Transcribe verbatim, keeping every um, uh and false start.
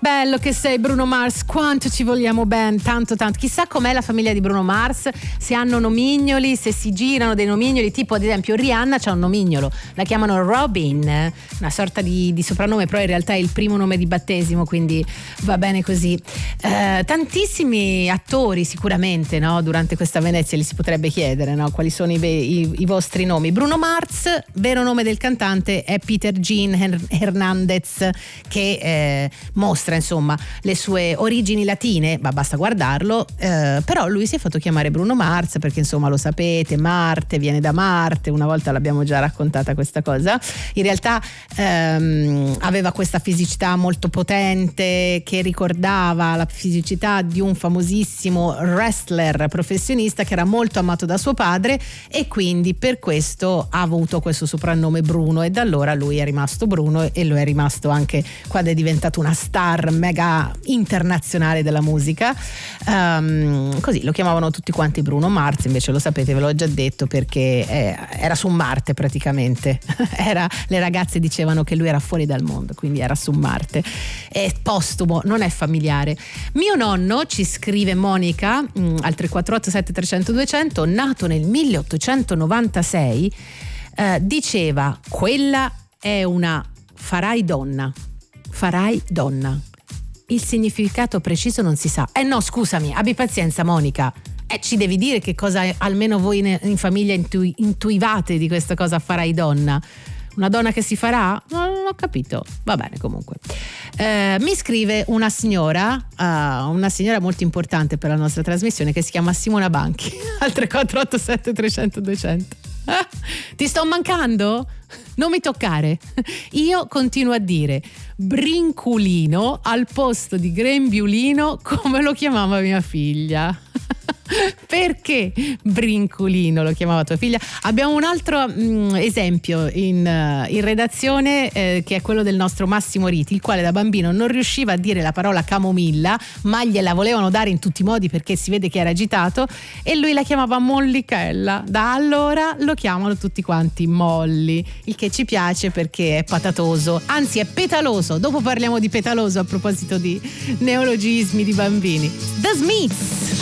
Bello che sei Bruno Mars, quanto ci vogliamo ben, tanto tanto. Chissà com'è la famiglia di Bruno Mars, se hanno nomignoli, se si girano dei nomignoli, tipo ad esempio Rihanna c'ha un nomignolo, la chiamano Robin, una sorta di, di soprannome, però in realtà è il primo nome di battesimo, quindi va bene così. Eh, tantissimi attori sicuramente, no? Durante questa Venezia li si potrebbe chiedere, no? Quali sono i, i, i vostri nomi. Bruno Mars, vero nome del cantante è Peter Gene Hernandez, che eh, mostra insomma le sue origini latine, ma basta guardarlo, eh, però lui si è fatto chiamare Bruno Mars perché insomma lo sapete, Marte viene da Marte, una volta l'abbiamo già raccontata questa cosa. In realtà ehm, aveva questa fisicità molto potente che ricordava la fisicità di un famosissimo wrestler professionista che era molto amato da suo padre, e quindi per questo ha avuto questo soprannome Bruno, e da allora lui è rimasto Bruno e lo è rimasto anche quando è diventato una star mega internazionale della musica. Um, così lo chiamavano tutti quanti Bruno Mars, invece lo sapete, ve l'ho già detto, perché eh, era su Marte praticamente. Era, le ragazze dicevano che lui era fuori dal mondo, quindi era su Marte. È postumo, non è familiare. Mio nonno, ci scrive Monica mh, al tre quattro otto sette tre zero zero due zero zero, nato nel milleottocentonovantasei, eh, diceva: quella è una farai donna, farai donna. Il significato preciso non si sa. Eh no, scusami, abbi pazienza Monica. Eh, ci devi dire che cosa almeno voi in, in famiglia intui, intuivate di questa cosa farai donna. Una donna che si farà? No, non ho capito. Va bene, comunque. Eh, mi scrive una signora, uh, una signora molto importante per la nostra trasmissione, che si chiama Simona Banchi, al tre quattro otto sette tre zero zero due zero zero. Eh? Ti sto mancando? Non mi toccare. Io continuo a dire brinculino al posto di grembiulino, come lo chiamava mia figlia. Perché brinculino lo chiamava tua figlia? Abbiamo un altro mh, esempio in, uh, in redazione, eh, che è quello del nostro Massimo Riti, il quale da bambino non riusciva a dire la parola camomilla, ma gliela volevano dare in tutti i modi perché si vede che era agitato, e lui la chiamava Mollichella. Da allora lo chiamano tutti quanti Molly, il che ci piace perché è patatoso, anzi è petaloso. Dopo parliamo di petaloso a proposito di neologismi di bambini. The Smiths.